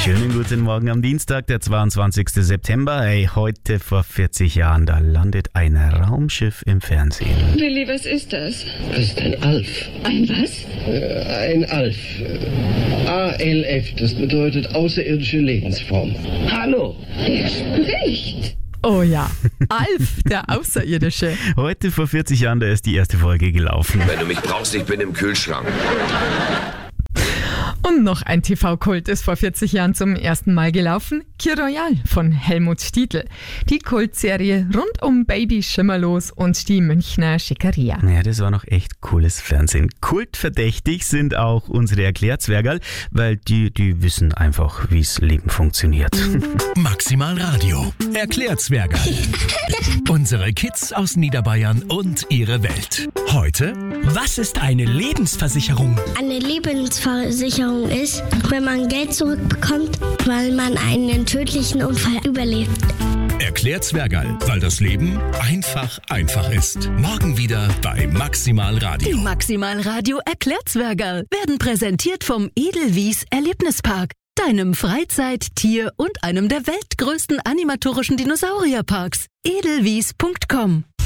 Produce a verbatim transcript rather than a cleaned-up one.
Schönen guten Morgen am Dienstag, der zweiundzwanzigsten September. Hey, heute vor vierzig Jahren, da landet ein Raumschiff im Fernsehen. Willi, was ist das? Das ist ein Alf. Ein was? Äh, ein Alf. A L F, das bedeutet außerirdische Lebensform. Hallo. Er spricht. Oh ja, Alf, der Außerirdische. Heute vor vierzig Jahren, da ist die erste Folge gelaufen. Wenn du mich brauchst, ich bin im Kühlschrank. Und noch ein T V-Kult ist vor vierzig Jahren zum ersten Mal gelaufen. Kir Royal von Helmut Stiedl. Die Kultserie rund um Baby Schimmerlos und die Münchner Schickeria. Ja, das war noch echt cooles Fernsehen. Kultverdächtig sind auch unsere Erklärzwergerl, weil die, die wissen einfach, wie's Leben funktioniert. Maximal Radio. Erklärzwergerl. Unsere Kids aus Niederbayern und ihre Welt. Heute: Was ist eine Lebensversicherung? Eine Lebensversicherung ist, wenn man Geld zurückbekommt, weil man einen tödlichen Unfall überlebt. Erklärzwergerl, weil das Leben einfach einfach ist. Morgen wieder bei Maximal Radio. Die Maximal Radio Erklärzwergerl werden präsentiert vom Edelwies Erlebnispark, deinem Freizeit-, Tier- und einem der weltgrößten animatorischen Dinosaurierparks. edelwies punkt com